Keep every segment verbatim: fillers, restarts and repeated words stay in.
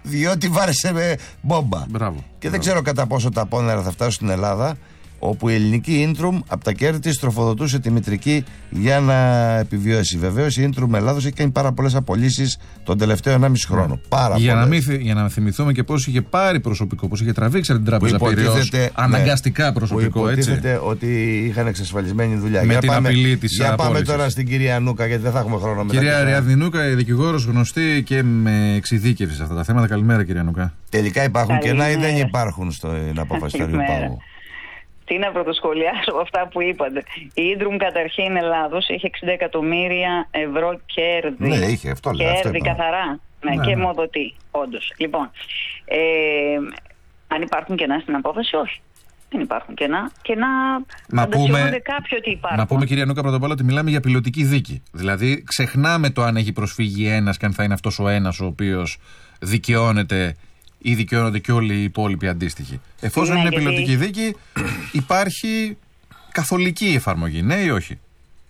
διότι βάρεσε με μπόμπα. Μπράβο. Και Μπράβο. δεν ξέρω κατά πόσο τα πόνερα θα φτάσουν στην Ελλάδα, όπου η ελληνική Ίντρουμ από τα κέρδη της τροφοδοτούσε τη μητρική για να επιβιώσει. Βεβαίως η Ίντρουμ Ελλάδος έχει κάνει πάρα πολλές απολύσεις τον τελευταίο ενάμιση χρόνο. Ναι. Πάρα για, να πολλές. μην, για να θυμηθούμε και πώς είχε πάρει προσωπικό, πώς είχε τραβήξει από την Τράπεζα Πειραιώς. Αναγκαστικά ναι, προσωπικό, που έτσι. Υποτίθεται ότι είχαν εξασφαλισμένη δουλειά. Με για την πάμε, απειλή της για απόλυσης. πάμε τώρα στην κυρία Νούκα, γιατί δεν θα έχουμε χρόνο μετά. Κυρία Αριάδνη Νούκα, δικηγόρος γνωστή και με εξειδίκευση σε αυτά τα θέματα. Καλημέρα, κυρία Νούκα. Τελικά υπάρχουν Καλημέρα. κενά ή δεν υπάρχουν στην απόφαση του Αριοπάγου? Τι να πρωτοσχολιάσω από αυτά που είπατε. Η Ίντρουμ καταρχήν Ελλάδος είχε εξήντα εκατομμύρια ευρώ κέρδη. Ναι, είχε, αυτό λέω. Κέρδη καθαρά. Ναι, ναι, και ναι. μοδοτή, όντως. Λοιπόν, ε, αν υπάρχουν κενά στην απόφαση, όχι. Δεν υπάρχουν κενά. Κενά φαντασιώνονται κάποιοι ότι υπάρχουν. Να πούμε, κυρία Νούκα, πρώτα απ' όλα ότι μιλάμε για πιλωτική δίκη. Δηλαδή, ξεχνάμε το αν έχει προσφύγει ένας και αν θα είναι αυτός ο ένας ο οποίος δικαιώνεται ή δικαιώνονται και όλοι οι υπόλοιποι αντίστοιχοι. Εφόσον ναι, είναι γιατί... πιλωτική δίκη, υπάρχει καθολική εφαρμογή, ναι ή όχι?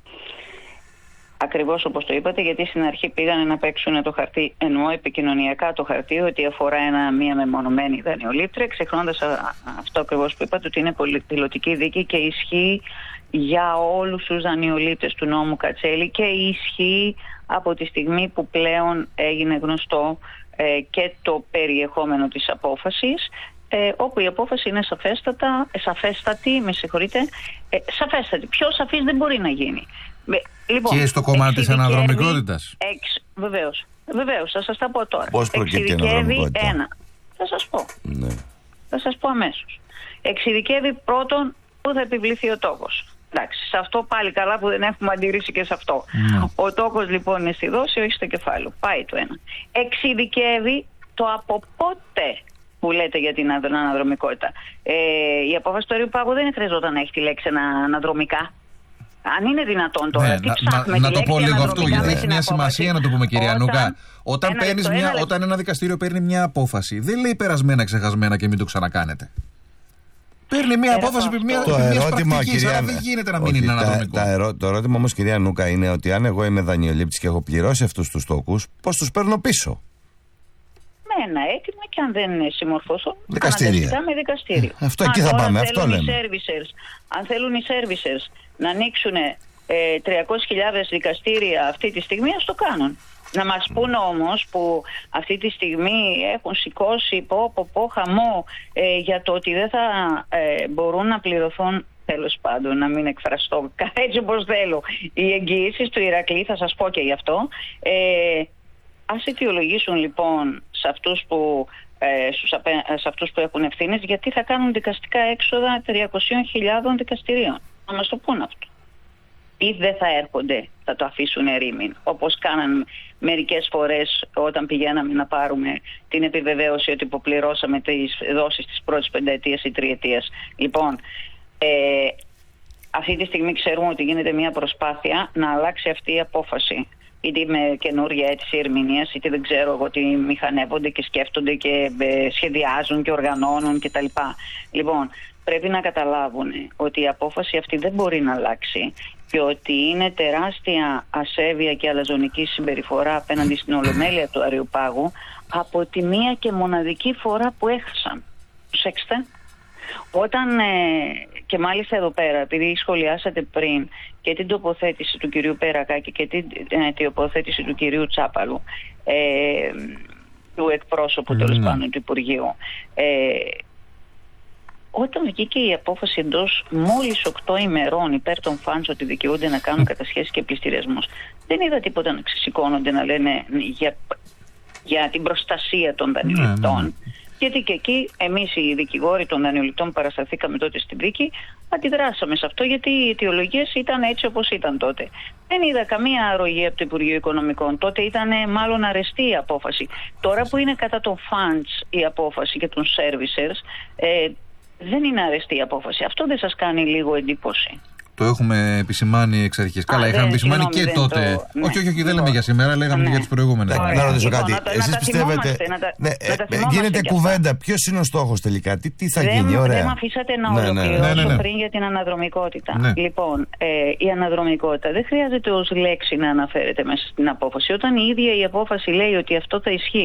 Ακριβώς όπως το είπατε, γιατί στην αρχή πήγανε να παίξουν το χαρτί, εννοώ επικοινωνιακά το χαρτί, ότι αφορά ένα, μία μεμονωμένη δανειολήπτρια, ξεχνώντας α, αυτό ακριβώς που είπατε, ότι είναι πιλωτική δίκη και ισχύει για όλους τους δανειολήπτες του νόμου Κατσέλη και ισχύει από τη στιγμή που πλέον έγινε γνωστό ε, και το περιεχόμενο της απόφασης, ε, όπου η απόφαση είναι σαφέστατα, σαφέστατη, με συγχωρείτε, ε, σαφέστατη. Πιο σαφής δεν μπορεί να γίνει. Λοιπόν, και στο κομμάτι της αναδρομικότητας. Εξ, βεβαίως, βεβαίως, θα σας τα πω τώρα. Πώς προκύπτει η αναδρομικότητα? Ένα. Θα σας πω. Ναι. Θα σας πω αμέσως. Εξειδικεύει πρώτον που θα επιβληθεί ο τόκος. Εντάξει, σε αυτό πάλι καλά που δεν έχουμε αντιρρήσει και σε αυτό. Mm. Ο τόκος λοιπόν είναι στη δόση, όχι στο κεφάλαιο. Πάει το ένα. Εξειδικεύει το από πότε που λέτε για την αναδρομικότητα. Ε, η απόφαση του Αριοπάγου δεν χρειαζόταν να έχει τη λέξη αναδρομικά. Αν είναι δυνατόν τώρα, ναι, τι να, ψάχνουμε, να, τη να το πω λίγο αυτό, γιατί έχει μια σημασία να το πούμε, κυρία όταν, Νούκα. Όταν, ένα παίρνεις λεπτό, μια, ένα όταν ένα δικαστήριο παίρνει μια απόφαση, δεν λέει περασμένα, ξεχασμένα και μην το ξανακάνετε. Παίρνει μια απόφαση επί μια πρακτικής, αλλά δεν γίνεται να μην είναι αναδρομικό. Τα, τα ερώ, το ερώτημα όμως, κυρία Νούκα, είναι ότι αν εγώ είμαι δανειολήπτης και έχω πληρώσει αυτούς τους τόκους, πώς τους παίρνω πίσω? Με ένα αίτημα, και αν δεν συμμορφώσω, δικαστήρια. με δικαστήριο. Ε, αυτό εκεί θα πάμε, αυτό λέμε. Αν θέλουν οι servicers να ανοίξουν ε, τριακόσιες χιλιάδες δικαστήρια αυτή τη στιγμή, ας το κάνουν. Να μας πούν όμως που αυτή τη στιγμή έχουν σηκώσει πω, πω, πω, χαμό ε, για το ότι δεν θα ε, μπορούν να πληρωθούν, τέλος πάντων, να μην εκφραστώ έτσι όπως θέλω, οι εγγυήσεις του Ηρακλή, θα σας πω και γι' αυτό. Ε, ας αιτιολογήσουν λοιπόν σε αυτούς που, ε, στους, σε αυτούς που έχουν ευθύνες, γιατί θα κάνουν δικαστικά έξοδα τριακόσιες χιλιάδες δικαστηρίων. Να μας το πούν αυτό. Ή δεν θα έρχονται, θα το αφήσουν ερήμην, όπως κάναν μερικές φορές όταν πηγαίναμε να πάρουμε την επιβεβαίωση ότι υποπληρώσαμε τις δόσεις της πρώτης πενταετίας ή τριετίας. Λοιπόν, ε, αυτή τη στιγμή ξέρουμε ότι γίνεται μια προσπάθεια να αλλάξει αυτή η απόφαση. Είτε με καινούργια αίτηση ερμηνείας, είτε δεν ξέρω εγώ τι μηχανεύονται και σκέφτονται και ε, σχεδιάζουν και οργανώνουν κτλ. Λοιπόν, πρέπει να καταλάβουν ότι η απόφαση αυτή δεν μπορεί να αλλάξει και ότι είναι τεράστια ασέβεια και αλαζονική συμπεριφορά απέναντι στην Ολομέλεια του Αριοπάγου από τη μία και μοναδική φορά που έχασαν. Προσέξτε. Όταν, ε, και μάλιστα εδώ πέρα, επειδή σχολιάσατε πριν και την τοποθέτηση του κυρίου Περακάκη και την ε, τοποθέτηση του κυρίου Τσάπαλου, ε, του εκπρόσωπου mm. τέλος πάντων του Υπουργείου, ε, όταν βγήκε η απόφαση εντός μόλις οκτώ ημερών υπέρ των φαντς ότι δικαιούνται να κάνουν κατασχέσεις και πληστηριασμούς, δεν είδα τίποτα να ξεσηκώνονται να λένε για, για την προστασία των δανειοληπτών. Ναι, ναι. Γιατί και εκεί εμείς οι δικηγόροι των δανειοληπτών παρασταθήκαμε τότε στη δίκη, αντιδράσαμε σε αυτό, γιατί οι αιτιολογίες ήταν έτσι όπως ήταν τότε. Δεν είδα καμία αρρωγή από το Υπουργείο Οικονομικών. Τότε ήταν μάλλον αρεστή η απόφαση. Τώρα που είναι κατά των funds η απόφαση και των servicers, ε, δεν είναι αρεστή η απόφαση. Αυτό δεν σας κάνει λίγο εντύπωση? Το έχουμε επισημάνει εξ αρχής. Καλά, είχαμε επισημάνει και τότε. Το... Όχι, όχι, όχι, δεν λέμε για σήμερα, λέγαμε ναι. για τις προηγούμενες. Να ρωτήσω κάτι. Εσείς πιστεύετε. Γίνεται κουβέντα. Ποιος είναι ο στόχος τελικά, τι, τι θα δεν, γίνει, ωραία. Δεν με αφήσατε να ναι, ολοκληρώσω ναι, ναι, ναι. πριν για την αναδρομικότητα. Ναι. Λοιπόν, ε, η αναδρομικότητα δεν χρειάζεται ως λέξη να αναφέρεται μέσα στην απόφαση. Όταν η ίδια η απόφαση λέει ότι αυτό θα ισχύει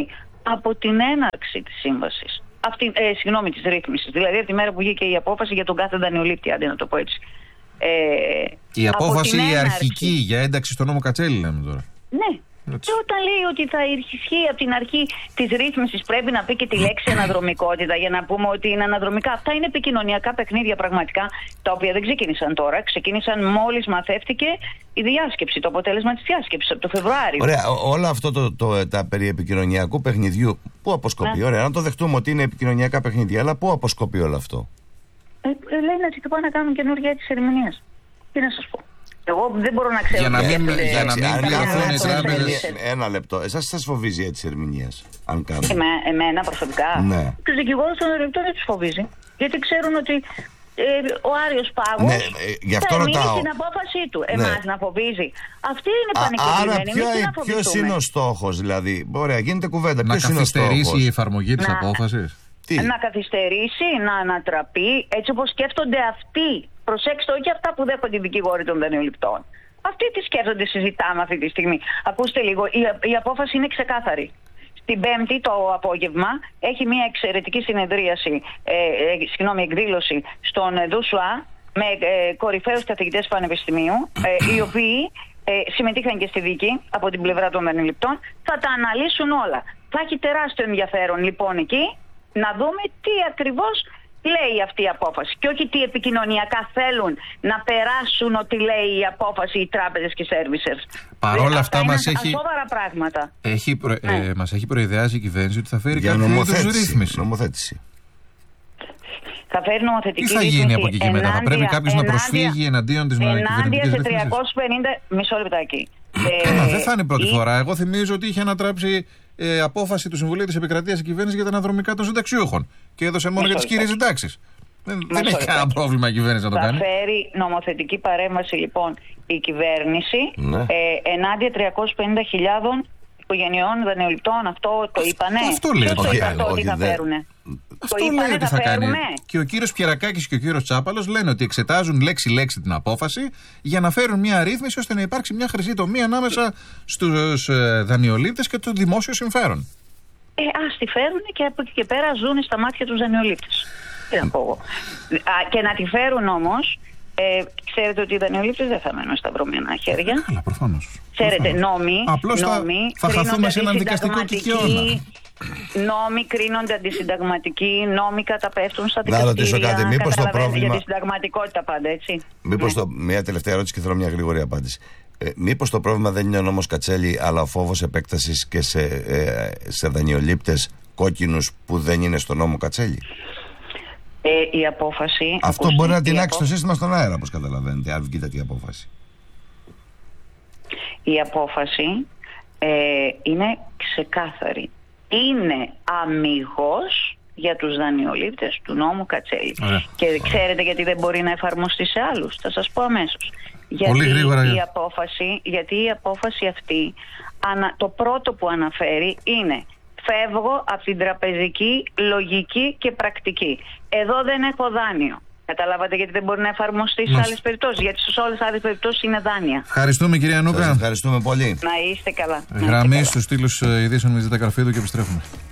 από την έναρξη της σύμβασης. Αυτή, ε, συγγνώμη, της ρύθμισης. Δηλαδή από τη μέρα που βγήκε η απόφαση για τον κάθε δανειολήπτη, άντε να το πω έτσι. Ε, η απόφαση η έναρξη... αρχική για ένταξη στο νόμο Κατσέλη, λέμε τώρα. Ναι. Έτσι. Και όταν λέει ότι θα ισχύει από την αρχή της ρύθμισης, πρέπει να πει και τη λέξη αναδρομικότητα για να πούμε ότι είναι αναδρομικά. Αυτά είναι επικοινωνιακά παιχνίδια πραγματικά, τα οποία δεν ξεκίνησαν τώρα. Ξεκίνησαν μόλις μαθεύτηκε η διάσκεψη, το αποτέλεσμα της διάσκεψης από το Φεβρουάριο. Ωραία, όλο αυτό το, το, τα περί επικοινωνιακού παιχνιδιού, πού αποσκοπεί? Ναι. Ωραία, να το δεχτούμε ότι είναι επικοινωνιακά παιχνίδια, αλλά πού αποσκοπεί όλο αυτό? Ε, ε, λένε ότι θα πάνε να κάνουν καινούργια της ερμηνείας. Τι να σας πω. Εγώ δεν μπορώ να ξέρω. Για να μην, ε, για να μην πληρωθούν οι τράπεζες. Ένα λεπτό. Εσάς σας φοβίζει έτσι ερμηνείας, αν κάνουν? Εμέ, εμένα προσωπικά. Ναι. Τους δικηγόρους των ερευνητών δεν τους φοβίζει. Γιατί ξέρουν ότι ε, ο Άριος Πάγος ναι, ε, γι' αυτό θα ρωτάω. την απόφασή του. Ναι. Εμάς να φοβίζει. Αυτή είναι πανικοβλημένη. Άρα ποιος είναι ο στόχος, δηλαδή? Ωραία, γίνεται κουβέντα. Να καθυστερήσει η εφαρμογή της απόφασης. Να καθυστερήσει, να ανατραπεί, έτσι όπως σκέφτονται αυτοί. Προσέξτε, όχι αυτά που δέχονται οι δικηγόροι των δανειοληπτών. Αυτοί τι σκέφτονται, συζητάμε αυτή τη στιγμή. Ακούστε λίγο, η, η απόφαση είναι ξεκάθαρη. Την Πέμπτη το απόγευμα έχει μια εξαιρετική συνεδρίαση, ε, ε, συγγνώμη, εκδήλωση στον Δουσουά με ε, κορυφαίους καθηγητές πανεπιστημίου, ε, οι οποίοι ε, συμμετείχαν και στη δίκη από την πλευρά των δανειοληπτών. Θα τα αναλύσουν όλα. Θα έχει τεράστιο ενδιαφέρον λοιπόν εκεί να δούμε τι ακριβώς λέει αυτή η απόφαση και όχι τι επικοινωνιακά θέλουν να περάσουν ότι λέει η απόφαση οι τράπεζες και οι servicers. Παρόλα αυτά, αυτά μας έχει, πράγματα. Έχει προ, ναι. ε, μας έχει προειδεάσει η κυβέρνηση ότι θα φέρει κάποια είδους ρύθμιση. Νομοθέτηση. Θα φέρει νομοθετική ρύθμιση. Τι θα γίνει από εκεί και μετά? Θα πρέπει κάποιος να προσφύγει εναντίον της κυβερνητικής ρύθμισης? Ενάντια σε τριακόσια πενήντα... Μισό λεπτάκι. ε, δεν θα είναι η πρώτη η... φορά. Εγώ θυμίζω ότι είχε ανατράψει ε, απόφαση του Συμβουλίου της Επικρατείας η κυβέρνηση για τα αναδρομικά των συνταξιούχων και έδωσε μόνο για τις κύριες συντάξεις. Δεν, δεν έχει κανένα πρόβλημα η κυβέρνηση να το κάνει. Θα φέρει νομοθετική παρέμβαση λοιπόν η κυβέρνηση ναι. ε, ενάντια τριακόσιες πενήντα χιλιάδες οικογενειών δανειοληπτών. Αυτό το είπανε. Αυτό λέει το είπα ότι θα φέρουνε. Αυτό το λέει ότι θα, θα κάνει. Και ο κύριος Πιερακάκης και ο κύριος Τσάπαλος λένε ότι εξετάζουν λέξη-λέξη την απόφαση για να φέρουν μια ρύθμιση ώστε να υπάρξει μια χρυσή τομή ανάμεσα στους ε, δανειολήπτες και το δημόσιο συμφέρον. Ε, ας τη φέρουν και από εκεί και πέρα ζουν στα μάτια τους δανειολήπτες. Τι να πω εγώ. Και να τη φέρουν όμως, ε, ξέρετε ότι οι δανειολήπτες δεν θα μένουν στα βρωμένα χέρια. Καλά, προφανώς. Ξέρετε, νόμοι, απλώς νόμοι θα, θα χαθούμε σε έναν δικαστικό κικαιώνα. Νόμοι κρίνονται αντισυνταγματικοί, νόμοι καταπέφτουν στα δικαστήρια. Να ρωτήσω κάτι, μήπως το πρόβλημα... Για τη συνταγματικότητα πάντα, έτσι. Μήπως ναι. το... Μια τελευταία ερώτηση και θέλω μια γρήγορη απάντηση. Ε, μήπως το πρόβλημα δεν είναι ο νόμος Κατσέλη, αλλά ο φόβος επέκτασης και σε, ε, σε δανειολήπτες κόκκινους που δεν είναι στο νόμο Κατσέλη? Ε, η απόφαση... Αυτό ακούστη, μπορεί να τεινάξει απόφαση... το σύστημα στον αέρα, όπως καταλαβαίνετε, αν βγει τέτοια απόφαση. Η απόφαση ε, είναι ξεκάθαρη. Είναι αμιγώς για τους δανειολήπτες του νόμου Κατσέλη. Ωραία. Και ξέρετε γιατί δεν μπορεί να εφαρμοστεί σε άλλους? Θα σας πω αμέσως. Γιατί Πολύ γρήγορα. Η απόφαση, γιατί η απόφαση αυτή, ανα, το πρώτο που αναφέρει είναι φεύγω από την τραπεζική λογική και πρακτική. Εδώ δεν έχω δάνειο. Καταλάβατε γιατί δεν μπορεί να εφαρμοστεί σε άλλες περιπτώσεις? Γιατί σε όλες τις άλλες περιπτώσεις είναι δάνεια. Ευχαριστούμε, κυρία Νούκα. Σας ευχαριστούμε πολύ. Να είστε καλά. Γραμμή στους στήλους ειδήσεων με Ζήτα Καρφίδου και επιστρέφουμε.